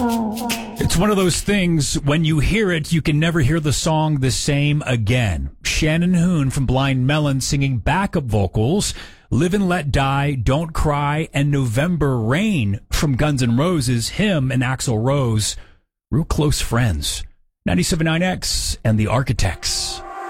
It's one of those things, when you hear it, you can never hear the song the same again. Shannon Hoon from Blind Melon singing backup vocals, Live and Let Die, Don't Cry, and November Rain from Guns N' Roses. Him and Axl Rose, real close friends. 97.9X and The Architects.